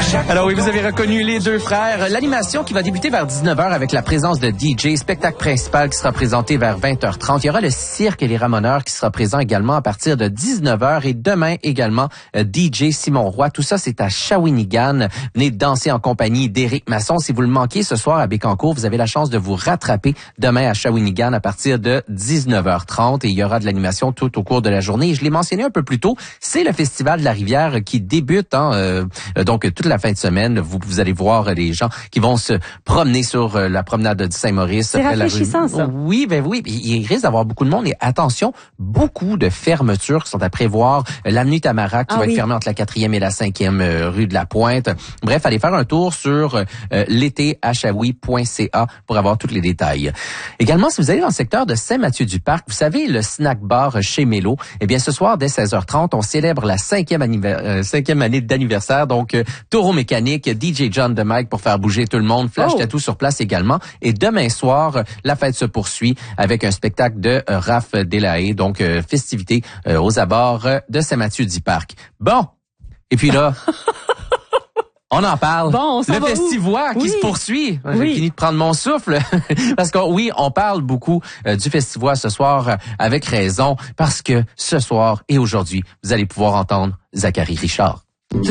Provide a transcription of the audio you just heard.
Alors oui, vous avez reconnu les deux frères. L'animation qui va débuter vers 19h avec la présence de DJ. Spectacle principal qui sera présenté vers 20h30. Il y aura le cirque et les ramoneurs qui sera présent également à partir de 19h. Et demain également, DJ Simon Roy. Tout ça, c'est à Shawinigan. Venez danser en compagnie d'Éric Masson. Si vous le manquez ce soir à Bécancour, vous avez la chance de vous rattraper demain à Shawinigan à partir de 19h30. Et il y aura de l'animation tout au cours de la journée. Et je l'ai mentionné un peu plus tôt, c'est le Festival de la Rivière qui débute. Donc, toute la fin de semaine, vous allez voir les gens qui vont se promener sur la promenade de Saint-Maurice. C'est rafraîchissant, ça. Oui, il risque d'avoir beaucoup de monde. Et attention, beaucoup de fermetures qui sont à prévoir. L'avenue Tamarack qui va être fermée entre la 4e et la 5e rue de la Pointe. Bref, allez faire un tour sur l'étéachaoui.ca pour avoir tous les détails. Également, si vous allez dans le secteur de Saint-Mathieu-du-Parc, vous savez, le snack bar chez Mélo, eh bien, ce soir, dès 16h30, on célèbre la 5e année d'anniversaire. Donc, taureau mécanique, DJ John de Mike pour faire bouger tout le monde, flash tattoo sur place également. Et demain soir, la fête se poursuit avec un spectacle de Raph Delahaye, donc festivité aux abords de Saint-Mathieu-du-Parc. Bon, et puis là... On en parle. Bon, le festivois qui se poursuit. J'ai fini de prendre mon souffle. Parce que oui, on parle beaucoup du festivois ce soir avec raison. Parce que ce soir et aujourd'hui, vous allez pouvoir entendre Zachary Richard.